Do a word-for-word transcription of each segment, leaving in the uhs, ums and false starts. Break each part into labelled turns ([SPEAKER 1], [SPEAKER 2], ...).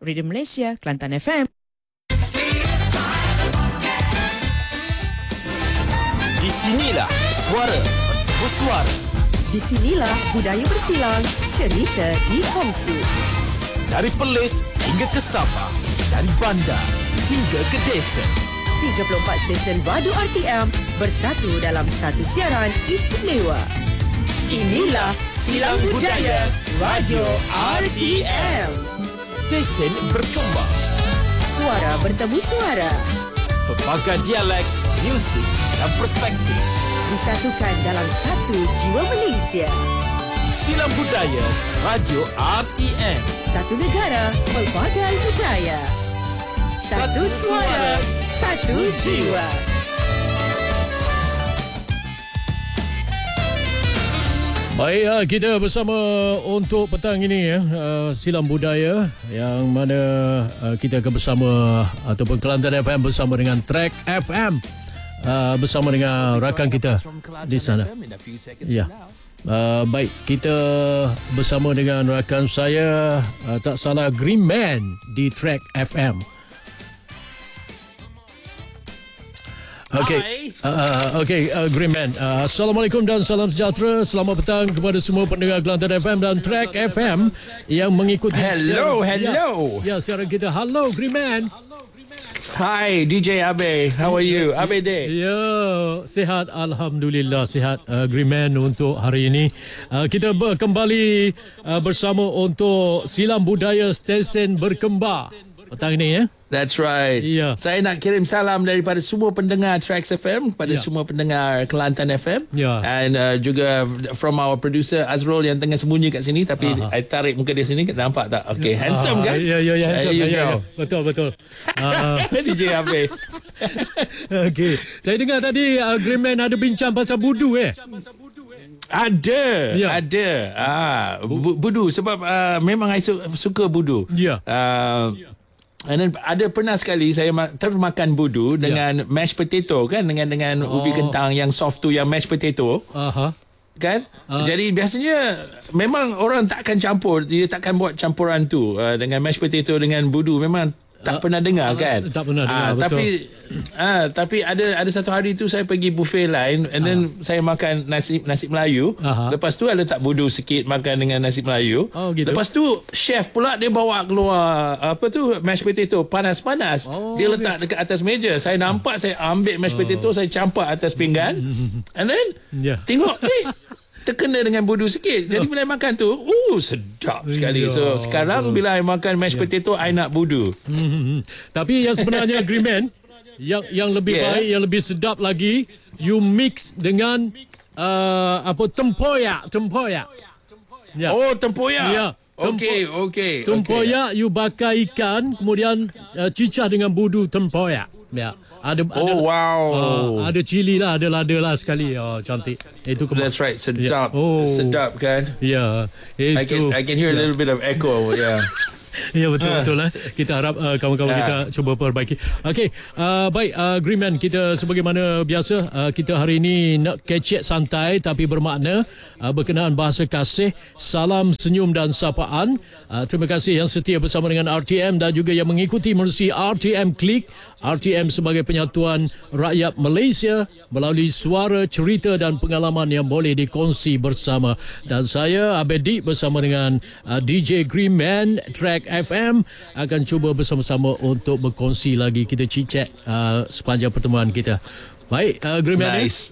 [SPEAKER 1] Radio Malaysia, Kelantan F M.
[SPEAKER 2] Di sinilah suara bersuara.
[SPEAKER 3] Di sinilah budaya bersilang, cerita dikongsi.
[SPEAKER 2] Dari Perlis hingga ke Sabah, dari bandar hingga ke desa.
[SPEAKER 3] tiga puluh empat stesen Radu R T M bersatu dalam satu siaran istimewa. Inilah Silang Budaya Radio R T M.
[SPEAKER 2] Stesen berkembang.
[SPEAKER 3] Suara bertemu suara.
[SPEAKER 2] Pelbagai dialek, muzik dan perspektif
[SPEAKER 3] Disatukan dalam satu jiwa Malaysia.
[SPEAKER 2] Silang Budaya Radio R T M.
[SPEAKER 3] Satu negara, pelbagai budaya. Satu suara, satu jiwa.
[SPEAKER 4] Baik, kita bersama untuk petang ini ya, Silang Budaya yang mana kita akan bersama ataupun Kelantan F M bersama dengan Track F M bersama dengan rakan kita di sana. Ya. Uh, baik, kita bersama dengan rakan saya uh, tak salah Green Man di Track F M. Okey, uh, okey, uh, Green Man. Uh, Assalamualaikum dan salam sejahtera. Selamat petang kepada semua pendengar Kelantan F M dan Track F M yang mengikuti.
[SPEAKER 5] Hello, siaran, hello.
[SPEAKER 4] Ya, ya, siaran kita. Hello, Green Man.
[SPEAKER 5] Hi, D J Abe. How are you? Abe Day.
[SPEAKER 4] Ya, sihat. Alhamdulillah, sihat. Uh, Green Man untuk hari ini. Uh, kita ber- kembali uh, bersama untuk Silang Budaya Stesen Berkembar petang ini ya.
[SPEAKER 5] That's right.
[SPEAKER 4] Ya.
[SPEAKER 5] Saya nak kirim salam daripada semua pendengar Trax F M kepada
[SPEAKER 4] Ya.
[SPEAKER 5] semua pendengar Kelantan F M.
[SPEAKER 4] Ya.
[SPEAKER 5] And uh, juga from our producer Azrul yang tengah sembunyi kat sini tapi
[SPEAKER 4] Aha.
[SPEAKER 5] I tarik muka dia sini, nampak tak? Okay, handsome kan?
[SPEAKER 4] Ya, ya, ya, handsome.
[SPEAKER 5] There you
[SPEAKER 4] Ya, ya.
[SPEAKER 5] go.
[SPEAKER 4] Betul, betul. Uh,
[SPEAKER 5] D J Abe.
[SPEAKER 4] Okey. Saya dengar tadi uh, Green Man ada bincang pasal budu eh.
[SPEAKER 5] Ada,
[SPEAKER 4] Ya.
[SPEAKER 5] ada. Ah, bu- budu sebab uh, memang I su- suka budu.
[SPEAKER 4] Ya.
[SPEAKER 5] Uh, And then ada pernah sekali saya ma- termakan budu dengan yeah. mashed potato kan, dengan dengan
[SPEAKER 4] Oh.
[SPEAKER 5] ubi kentang yang soft tu, yang mashed potato
[SPEAKER 4] Aha.
[SPEAKER 5] kan.
[SPEAKER 4] Ah.
[SPEAKER 5] Jadi biasanya memang orang takkan campur, dia takkan buat campuran tu uh, dengan mashed potato dengan budu, memang tak
[SPEAKER 4] Ah,
[SPEAKER 5] pernah dengar
[SPEAKER 4] ah,
[SPEAKER 5] kan.
[SPEAKER 4] tak pernah dengar,
[SPEAKER 5] Ah,
[SPEAKER 4] betul.
[SPEAKER 5] Tapi ah, tapi ada ada satu hari tu saya pergi buffet lain and then saya makan nasi nasi Melayu.
[SPEAKER 4] Aha.
[SPEAKER 5] Lepas tu ada letak budu sikit makan dengan nasi Melayu.
[SPEAKER 4] Oh, gitu.
[SPEAKER 5] Lepas tu chef pula dia bawa keluar apa tu mashed potato panas-panas.
[SPEAKER 4] Oh,
[SPEAKER 5] dia letak dekat atas meja. Saya nampak, saya ambil mashed potato, saya campak atas pinggan. And then
[SPEAKER 4] Ya.
[SPEAKER 5] tengok eh terkena dengan budu sikit. Jadi bila I makan tu, uh sedap sekali.
[SPEAKER 4] Ya,
[SPEAKER 5] So sekarang bila I makan mashed potato, I nak budu.
[SPEAKER 4] Hmm. Tapi yang sebenarnya Green Man, yang yang lebih
[SPEAKER 5] Yeah.
[SPEAKER 4] baik, yang lebih sedap lagi, you mix dengan uh, apa tempoyak, tempoyak. Ya.
[SPEAKER 5] Oh, tempoyak.
[SPEAKER 4] Ya.
[SPEAKER 5] Okey, okey.
[SPEAKER 4] Tempoyak you bakar ikan, kemudian uh, cicah dengan budu tempoyak. Ya. Ada ada
[SPEAKER 5] Oh, wow.
[SPEAKER 4] uh, ada cili lah, ada lada lah sekali. Oh, cantik. Itu
[SPEAKER 5] Okay. That's right. Sedap.
[SPEAKER 4] Ya. Oh.
[SPEAKER 5] Sedap kan?
[SPEAKER 4] Ya. Itu.
[SPEAKER 5] I can I can hear a little bit of echo. Yeah.
[SPEAKER 4] Ya, betul-betul lah. Kita harap uh, kawan-kawan
[SPEAKER 5] Ya.
[SPEAKER 4] kita cuba perbaiki. Okey, uh, baik uh, Green Man, kita sebagaimana biasa uh, kita hari ini nak kecek santai tapi bermakna uh, berkenaan bahasa kasih, salam, senyum dan sapaan. Uh, terima kasih yang setia bersama dengan R T M dan juga yang mengikuti melalui R T M Klik. R T M sebagai penyatuan rakyat Malaysia melalui suara, cerita dan pengalaman yang boleh dikongsi bersama. Dan saya Abedi bersama dengan uh, D J Green Man Track F M akan cuba bersama-sama untuk berkongsi lagi, kita chit-chat uh, sepanjang pertemuan kita. Baik, uh, Green Man.
[SPEAKER 5] Nice.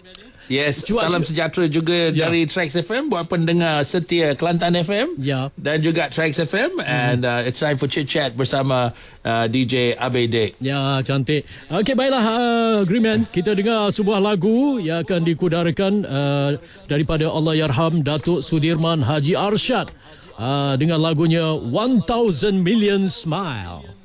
[SPEAKER 5] Yes,
[SPEAKER 4] Cuba-
[SPEAKER 5] salam sejahtera juga
[SPEAKER 4] Ya.
[SPEAKER 5] dari Trax F M buat pendengar setia Kelantan F M.
[SPEAKER 4] Ya.
[SPEAKER 5] Dan juga Trax F M
[SPEAKER 4] Hmm.
[SPEAKER 5] and uh, it's time for chit chat bersama uh, D J Abede.
[SPEAKER 4] Ya, cantik. Okey, baiklah uh, Green Man, kita dengar sebuah lagu yang akan dikudarakan uh, daripada Allahyarham Datuk Sudirman Haji Arsyad uh, dengan lagunya one thousand Million Smile.